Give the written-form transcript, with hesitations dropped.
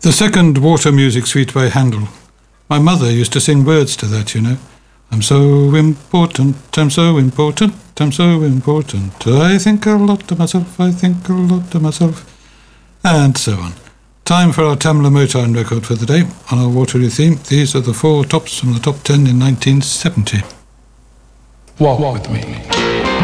The second water music suite by Handel. My mother used to sing words to that, you know. I'm so important, I'm so important, I'm so important. I think a lot of myself, I think a lot of myself. And so on. Time for our Tamla Motown record for the day. On our Waterloo theme, these are the 4 tops from the top 10 in 1970. Walk with me.